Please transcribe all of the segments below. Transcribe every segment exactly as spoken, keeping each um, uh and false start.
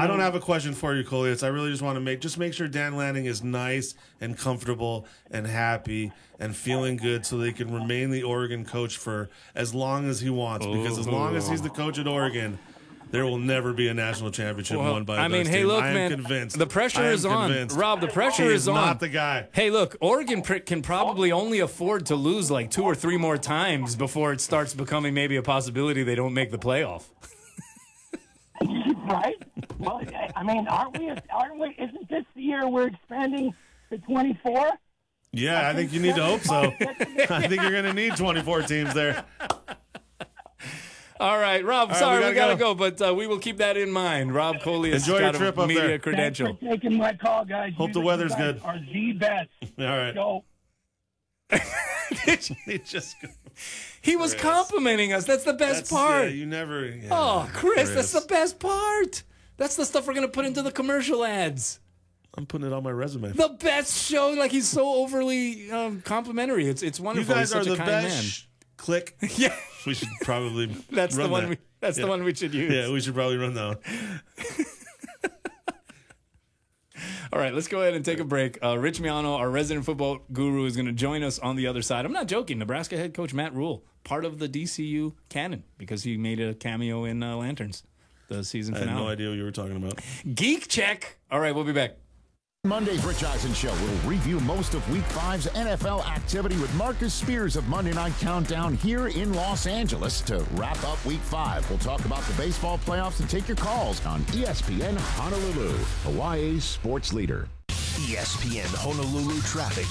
I don't have a question for you, Coleus. I really just want to make just make sure Dan Lanning is nice and comfortable and happy and feeling good so they can remain the Oregon coach for as long as he wants. Because as long as he's the coach at Oregon, there will never be a national championship well, won by a I mean, Ducks hey, team. look, I am man. convinced. The pressure is on. Convinced. Rob, the pressure he is, is on. not the guy. Hey, look, Oregon pr- can probably only afford to lose like two or three more times before it starts becoming maybe a possibility they don't make the playoff. Right? Well, I mean, aren't we? Aren't we? Isn't this the year we're expanding to twenty-four? Yeah, I, I think, think you need to hope so. I think you're going to need twenty-four teams there. All right, Rob, All sorry, right, we got to go, go, but uh, we will keep that in mind. Rob Coley has Enjoy got your trip a up media there. credential. Thanks for taking my call, guys. Hope You the weather's guys good. Are the best. All right. So, he just he was Chris. complimenting us. That's the best That's, part. Yeah, you never. Yeah, oh, Chris, Chris, that's the best part. That's the stuff we're going to put into the commercial ads. I'm putting it on my resume. The best show. Like, he's so overly um, complimentary. It's it's You wonderful. guys He's such are a the kind best. Click. man. Yeah. We should probably. That's run the one. that. We, that's yeah. the one we should use. Yeah, we should probably run that one. All right, let's go ahead and take a break. Uh, Rich Miano, our resident football guru, is going to join us on the other side. I'm not joking. Nebraska head coach Matt Rule, part of the D C U canon because he made a cameo in uh, Lanterns, the season I finale. had no idea what you were talking about. Geek check. All right, we'll be back. Monday's Rich Eisen Show will review most of Week five's N F L activity with Marcus Spears of Monday Night Countdown here in Los Angeles to wrap up Week five. We'll talk about the baseball playoffs and take your calls on E S P N Honolulu, Hawaii's sports leader. E S P N Honolulu traffic.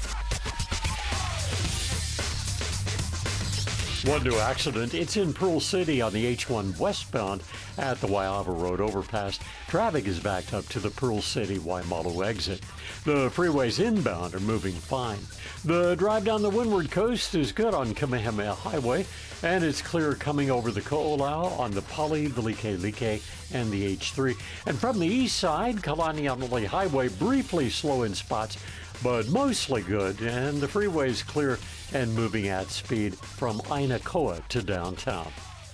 One new accident. It's in Pearl City on the H one westbound at the Waiava Road overpass. Traffic is backed up to the Pearl City Waimalu exit. The freeways inbound are moving fine. The drive down the Windward Coast is good on Kamehameha Highway, and it's clear coming over the Ko'olau on the Pali, Velike and the H three. And from the east side, Kalanianali Highway briefly slow in spots, but mostly good, and the freeway's clear and moving at speed from Ainakoa to downtown.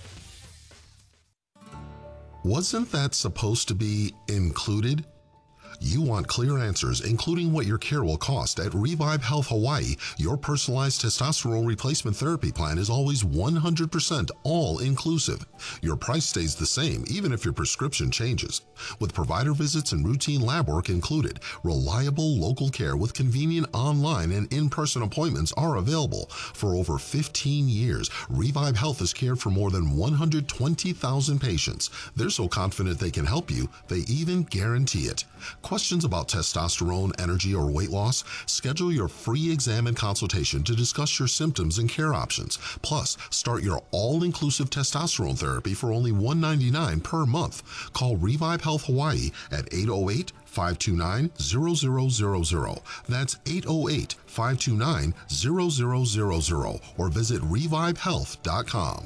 Wasn't that supposed to be included? You want clear answers, including what your care will cost. At Revive Health Hawaii, your personalized testosterone replacement therapy plan is always one hundred percent all-inclusive. Your price stays the same, even if your prescription changes. With provider visits and routine lab work included, reliable local care with convenient online and in-person appointments are available. For over fifteen years, Revive Health has cared for more than one hundred twenty thousand patients. They're so confident they can help you, they even guarantee it. Questions about testosterone, energy, or weight loss? Schedule your free exam and consultation to discuss your symptoms and care options. Plus, start your all-inclusive testosterone therapy for only one hundred ninety-nine dollars per month. Call Revive Health Hawaii at eight oh eight, five two nine, zero zero zero zero. That's eight oh eight, five two nine, zero zero zero zero or visit revive health dot com.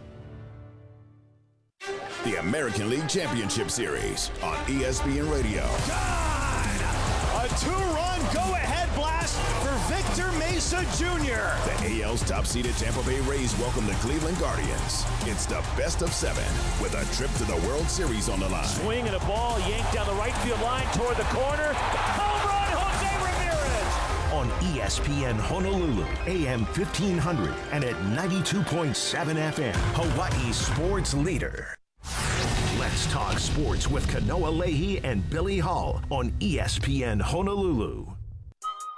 The American League Championship Series on E S P N Radio. God! A two-run go-ahead blast for Victor Mesa Junior The A L's top-seeded Tampa Bay Rays welcome the Cleveland Guardians. It's the best of seven with a trip to the World Series on the line. Swing and a ball yanked down the right field line toward the corner. Home run, Jose Ramirez! On E S P N Honolulu, A M fifteen hundred and at ninety-two point seven F M, Hawaii's sports leader. Let's talk sports with Kanoa Leahy and Billy Hall on E S P N Honolulu.